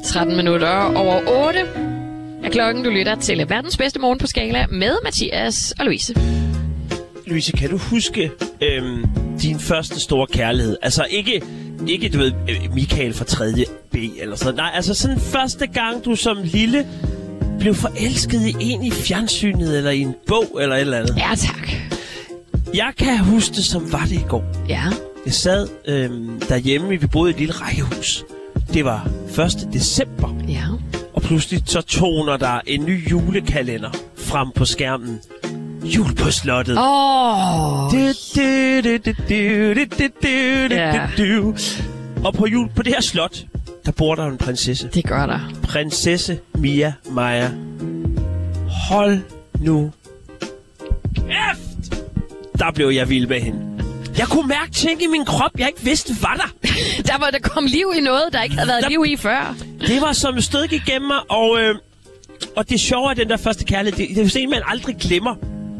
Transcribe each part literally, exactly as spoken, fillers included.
tretten minutter over otte er klokken. Du lytter til verdens bedste morgen på Skala med Mathias og Louise. Louise, kan du huske øhm, din første store kærlighed? Altså ikke, ikke du ved, Michael fra tredje B eller sådan. Nej, altså sådan første gang, du som lille blev forelsket i en i fjernsynet eller i en bog eller et eller andet. Ja, tak. Jeg kan huske det, som var det i går. Ja. Jeg sad øhm, derhjemme, vi boede i et lille rækkehus. Det var første december. Ja. Og pludselig så toner der en ny julekalender frem på skærmen. Jul på slottet. Åh. Og på jul på det her slot, der bor der en prinsesse. Det gør der. Prinsesse Mia Maja. Hold nu kæft! Der blev jeg vild med hende. Jeg kunne mærke ting i min krop, jeg ikke vidste, var der. Der var der kom liv i noget, der ikke havde været der... liv i før. Det var som stød igennem mig, og, øh, og det sjove af den der første kærlighed, det, det er jo en, man aldrig glemmer.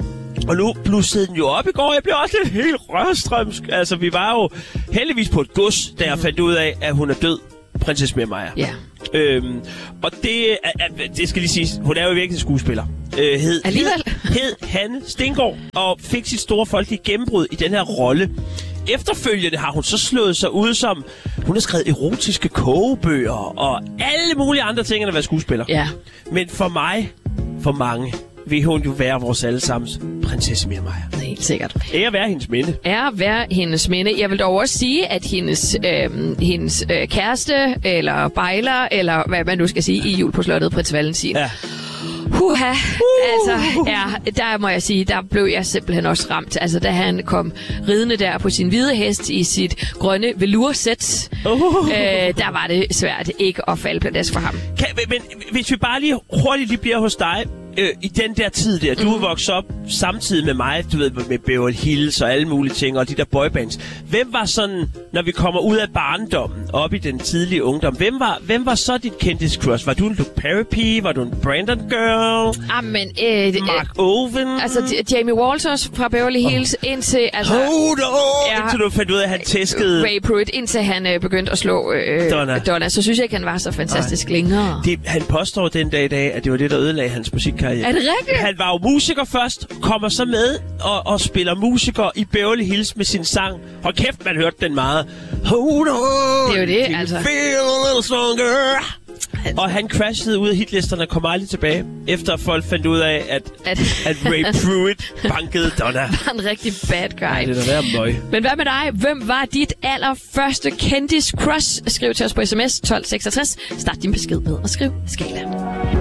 Og nu blussede den jo op i går. Jeg blev også lidt helt rørstrømsk. Altså, vi var jo heldigvis på et gods, da jeg fandt ud af, at hun er død. Prinsesse Mia Maja. Ja. Øhm, og det, det skal lige siges, hun er jo virkelig en skuespiller. Øh, hed, Alligevel. Hed, hed Hanne Stengård, og fik sit store folkelige gennembrud i den her rolle. Efterfølgende har hun så slået sig ud som... Hun har skrevet erotiske kogebøger og alle mulige andre ting, end at være skuespiller. Ja. Men for mig, for mange, vil hun jo være vores allesammens prinsesse Mia Maja. Helt sikkert. Ære være hendes minde. Ære være hendes minde. Jeg vil dog også sige, at hendes, øh, hendes øh, kæreste, eller bejler, eller hvad man nu skal sige, i Jul på slottet, Prins Valentin. Ja. Huha, uh. altså, ja, der må jeg sige, der blev jeg simpelthen også ramt. Altså, da han kom ridende der på sin hvide hest i sit grønne velursæt, uh. øh, der var det svært ikke at falde pladask for ham. Kan, men hvis vi bare lige hurtigt lige bliver hos dig, øh, i den der tid der, du mm. er vokset op samtidig med mig, du ved, med Beverly Hills og alle mulige ting, og de der boybands. Hvem var sådan, når vi kommer ud af barndommen, op i den tidlige ungdom, hvem var, hvem var så dit kendis crush? Var du en Luke Perry-pige? Var du en Brandon girl? Amen, øh, Mark øh, Owen? Altså, Jamie Walters fra Beverly Hills, oh. indtil... Altså, Hold on! Ja, indtil du fandt ud af, at han tæskede... Ray Pruitt, indtil han øh, begyndte at slå øh, Donna. Donna. Så synes jeg ikke, han var så fantastisk Ej. længere. Det, han påstår den dag i dag, at det var det, der ødelagde hans musikkarriere. Er det rigtigt? Han var jo musiker først, kommer så med og, og spiller musiker i Beverly Hills med sin sang. Hold kæft, man hørte den meget. Hold on! Det er jo det, altså. Feel a little stronger. Og han crashede ud af hitlisterne og kom aldrig tilbage, efter folk fandt ud af, at, at, at Ray Pruitt bankede Donna. Var en rigtig bad guy. Ja, det er da værd møg. Men hvad med dig? Hvem var dit allerførste kendis crush? Skriv til os på sms tolv seksogtres. Start din besked med at skrive Skala.